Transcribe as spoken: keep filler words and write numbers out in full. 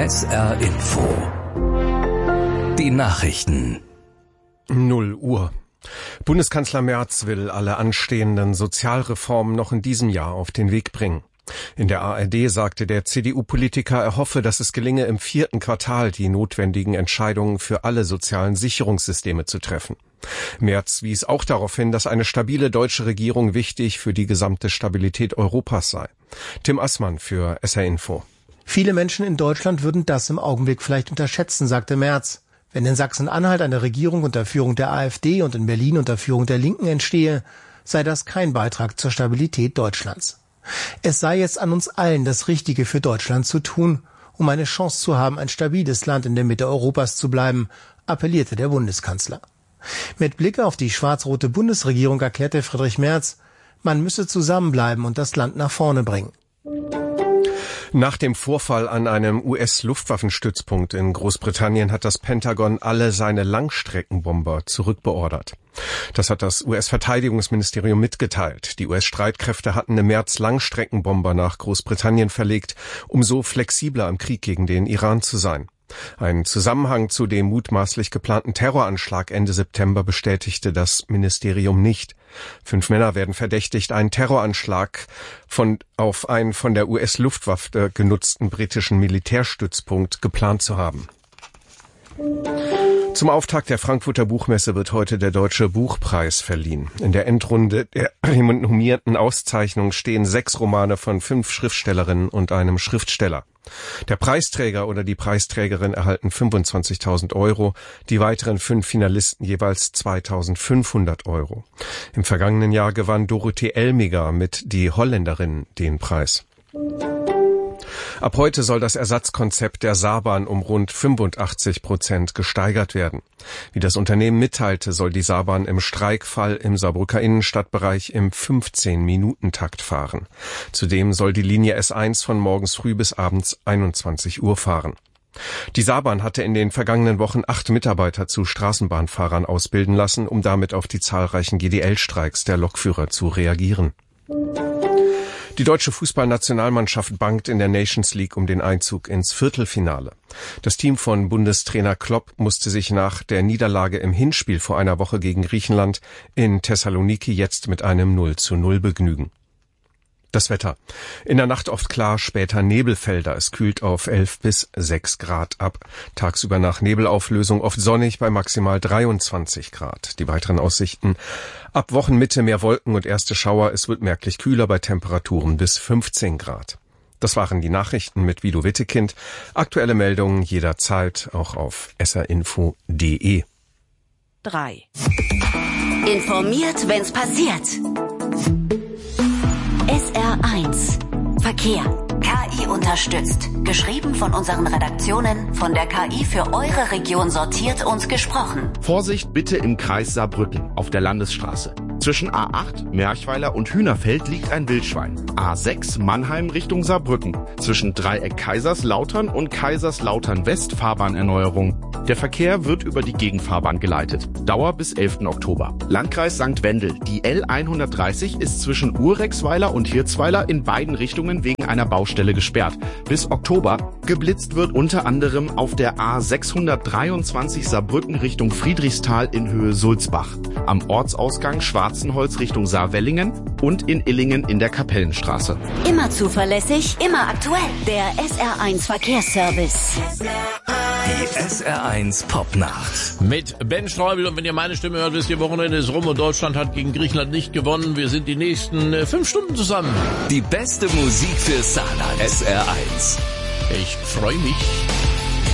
S R Info. Die Nachrichten. null Uhr. Bundeskanzler Merz will alle anstehenden Sozialreformen noch in diesem Jahr auf den Weg bringen. In der A R D sagte der C D U-Politiker, er hoffe, dass es gelinge, im vierten Quartal die notwendigen Entscheidungen für alle sozialen Sicherungssysteme zu treffen. Merz wies auch darauf hin, dass eine stabile deutsche Regierung wichtig für die gesamte Stabilität Europas sei. Tim Assmann für S R Info. Viele Menschen in Deutschland würden das im Augenblick vielleicht unterschätzen, sagte Merz. Wenn in Sachsen-Anhalt eine Regierung unter Führung der AfD und in Berlin unter Führung der Linken entstehe, sei das kein Beitrag zur Stabilität Deutschlands. Es sei jetzt an uns allen, das Richtige für Deutschland zu tun, um eine Chance zu haben, ein stabiles Land in der Mitte Europas zu bleiben, appellierte der Bundeskanzler. Mit Blick auf die schwarz-rote Bundesregierung erklärte Friedrich Merz, man müsse zusammenbleiben und das Land nach vorne bringen. Nach dem Vorfall an einem U S-Luftwaffenstützpunkt in Großbritannien hat das Pentagon alle seine Langstreckenbomber zurückbeordert. Das hat das U S-Verteidigungsministerium mitgeteilt. Die U S-Streitkräfte hatten im März Langstreckenbomber nach Großbritannien verlegt, um so flexibler im Krieg gegen den Iran zu sein. Ein Zusammenhang zu dem mutmaßlich geplanten Terroranschlag Ende September bestätigte das Ministerium nicht. Fünf Männer werden verdächtigt, einen Terroranschlag von, auf einen von der U S-Luftwaffe genutzten britischen Militärstützpunkt geplant zu haben. Zum Auftakt der Frankfurter Buchmesse wird heute der Deutsche Buchpreis verliehen. In der Endrunde der renommierten Auszeichnung stehen sechs Romane von fünf Schriftstellerinnen und einem Schriftsteller. Der Preisträger oder die Preisträgerin erhalten fünfundzwanzigtausend Euro, die weiteren fünf Finalisten jeweils zweitausendfünfhundert Euro. Im vergangenen Jahr gewann Dorothee Elmiger mit Die Holländerin den Preis. Ab heute soll das Ersatzkonzept der Saarbahn um rund fünfundachtzig Prozent gesteigert werden. Wie das Unternehmen mitteilte, soll die Saarbahn im Streikfall im Saarbrücker Innenstadtbereich im fünfzehn-Minuten-Takt fahren. Zudem soll die Linie S eins von morgens früh bis abends einundzwanzig Uhr fahren. Die Saarbahn hatte in den vergangenen Wochen acht Mitarbeiter zu Straßenbahnfahrern ausbilden lassen, um damit auf die zahlreichen G D L-Streiks der Lokführer zu reagieren. Die deutsche Fußballnationalmannschaft bangt in der Nations League um den Einzug ins Viertelfinale. Das Team von Bundestrainer Klopp musste sich nach der Niederlage im Hinspiel vor einer Woche gegen Griechenland in Thessaloniki jetzt mit einem null zu null begnügen. Das Wetter. In der Nacht oft klar, später Nebelfelder. Es kühlt auf elf bis sechs Grad ab. Tagsüber nach Nebelauflösung oft sonnig bei maximal dreiundzwanzig Grad. Die weiteren Aussichten. Ab Wochenmitte mehr Wolken und erste Schauer. Es wird merklich kühler bei Temperaturen bis fünfzehn Grad. Das waren die Nachrichten mit Guido Wittekind. Aktuelle Meldungen jederzeit auch auf s r info punkt d e. drei. Informiert, wenn's passiert. S R eins Verkehr. K I unterstützt. Geschrieben von unseren Redaktionen, von der K I für eure Region sortiert und gesprochen. Vorsicht bitte im Kreis Saarbrücken auf der Landesstraße. Zwischen A acht, Merchweiler und Hühnerfeld liegt ein Wildschwein. A sechs, Mannheim Richtung Saarbrücken. Zwischen Dreieck Kaiserslautern und Kaiserslautern West Fahrbahnerneuerung. Der Verkehr wird über die Gegenfahrbahn geleitet. Dauer bis elften Oktober. Landkreis Sankt Wendel. Die L hundertdreißig ist zwischen Urexweiler und Hirzweiler in beiden Richtungen wegen einer Baustelle gesperrt. Bis Oktober. Geblitzt wird unter anderem auf der A sechshundertdreiundzwanzig Saarbrücken Richtung Friedrichsthal in Höhe Sulzbach. Am Ortsausgang Schwarzenholz Richtung Saarwellingen und in Illingen in der Kapellenstraße. Immer zuverlässig, immer aktuell. Der S R eins Verkehrsservice. Die S R eins Popnacht. Mit Ben Streubel, und wenn ihr meine Stimme hört, wisst ihr, Wochenende ist rum und Deutschland hat gegen Griechenland nicht gewonnen. Wir sind die nächsten äh, fünf Stunden zusammen. Die beste Musik für Saarland. S R eins. Ich freue mich.